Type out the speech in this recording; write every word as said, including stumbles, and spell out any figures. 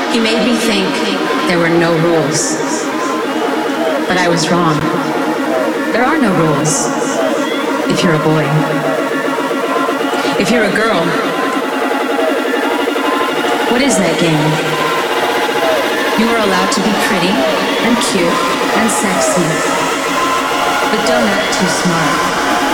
He made me think there were no rules. But I was wrong. There are no rules if you're a boy. If you're a girl, what is that game? You are allowed to be pretty and cute and sexy, but don't act too smart.